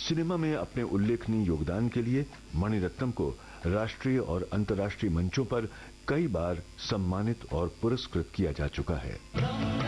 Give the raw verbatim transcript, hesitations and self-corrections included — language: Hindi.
सिनेमा में अपने उल्लेखनीय योगदान के लिए मणिरत्नम को राष्ट्रीय और अंतर्राष्ट्रीय मंचों पर कई बार सम्मानित और पुरस्कृत किया जा चुका है।